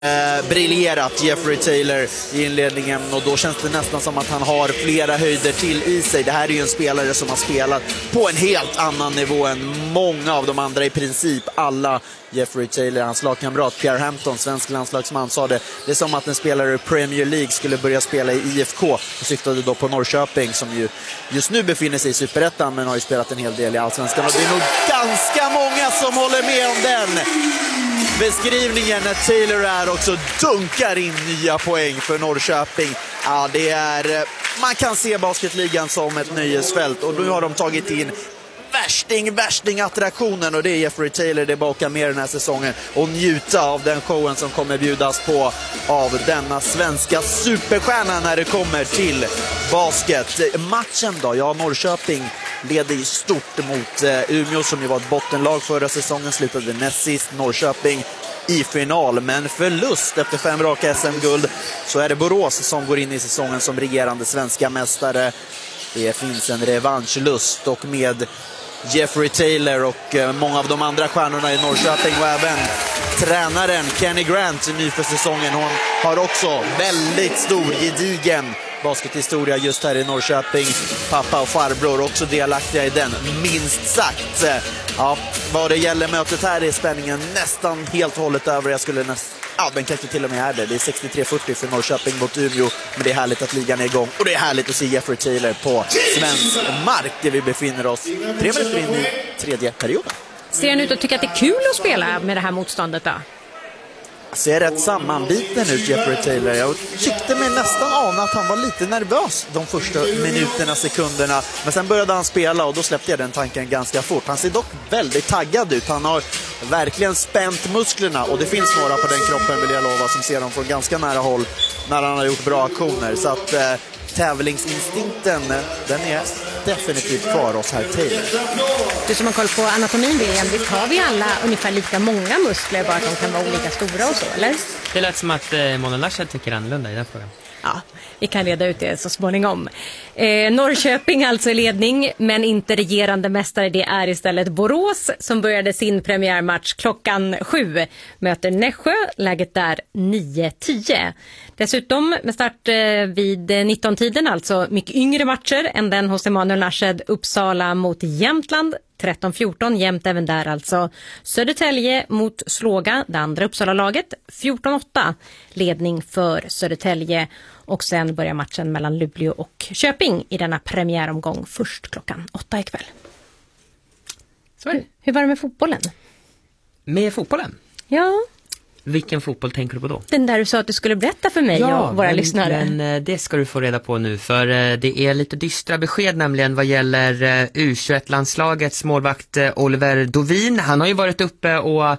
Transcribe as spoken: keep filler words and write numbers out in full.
Eh, briljerat Jeffrey Taylor i inledningen, och då känns det nästan som att han har flera höjder till i sig. Det här är ju en spelare som har spelat på en helt annan nivå än många av de andra, i princip alla. Jeffrey Taylor, hans lagkamrat Pierre Hampton, svensk landslagsman, sa det. Det är som att en spelare i Premier League skulle börja spela i I F K, och syftade då på Norrköping, som ju just nu befinner sig i Superettan men har ju spelat en hel del i Allsvenskan, och det är nog ganska många som håller med om den beskrivningen när Taylor är också dunkar in nya poäng för Norrköping. Ja, det är, man kan se basketligan som ett nöjesfält, och nu har de tagit in värsting, värsting attraktionen, och det är Jeffrey Taylor. Det är bara att åka med den här säsongen och njuta av den showen som kommer bjudas på av denna svenska superstjärna när det kommer till basket. Matchen då? Ja, Norrköping leder i stort mot eh, Umeå, som ju var ett bottenlag förra säsongen, slutade näst sist. Norrköping i final, men förlust efter fem raka S M-guld. Så är det Borås som går in i säsongen som regerande svenska mästare. Det finns en revanschlust, och med Jeffrey Taylor och många av de andra stjärnorna i Norrköping, och även tränaren Kenny Grant ny för säsongen. Hon har också väldigt stor, gedigen baskethistoria just här i Norrköping. Pappa och farbror också delaktiga i den, minst sagt. Ja, vad det gäller mötet här är spänningen nästan helt och hållet över. Jag skulle nästan, ja, den kanske till och med är det. Det är sextiotre fyrtio för Norrköping mot Umeå, men det är härligt att ligan är igång, och det är härligt att se Jeffrey Taylor på svensk mark där vi befinner oss tre minuter in i tredje perioden. Ser han ut att tycka att det är kul att spela med det här motståndet då? Ser rätt sammanbiten ut, Jeffrey Taylor. Jag tyckte mig nästan ana att han var lite nervös de första minuterna, sekunderna. Men sen började han spela, och då släppte jag den tanken ganska fort. Han ser dock väldigt taggad ut. Han har verkligen spänt musklerna, och det finns några på den kroppen, vill jag lova, som ser dem från ganska nära håll när han har gjort bra aktioner. Så att eh, tävlingsinstinkten, den är definitivt kvar oss här, Taylor. Du som har koll på anatomin, William, visst har vi alla ungefär lika många muskler, bara att de kan vara olika stora och så, eller? Det lät som att eh, Mona Larsson tycker annorlunda i den frågan. Ja, vi kan reda ut det så småningom. Eh, Norrköping alltså i ledning, men inte regerande mästare. Det är istället Borås som började sin premiärmatch klockan sju. Möter Nässjö, läget där nio tio. Dessutom med start eh, vid nitton-tiden, alltså mycket yngre matcher än den hos Emanuel Narshed. Uppsala mot Jämtland tretton fjorton, jämnt även där alltså. Södertälje mot Slåga, det andra Uppsala-laget, fjorton åtta, ledning för Södertälje. Och sen börjar matchen mellan Luleå och Köping i denna premiäromgång först klockan åtta ikväll. Så är det. Hur var det med fotbollen? Med fotbollen? Ja. Vilken fotboll tänker du på då? Den där du sa att du skulle berätta för mig ja, och våra men, lyssnare. men det ska du få reda på nu, för det är lite dystra besked nämligen vad gäller U tjugoett-landslagets målvakt Oliver Dovin. Han har ju varit uppe och